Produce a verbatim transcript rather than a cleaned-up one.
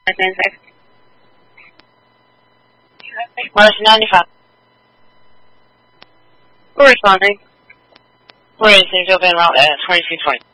Marsh ninety-five. We're responding. We're in Saint Joe Van Route at twenty-two twenty.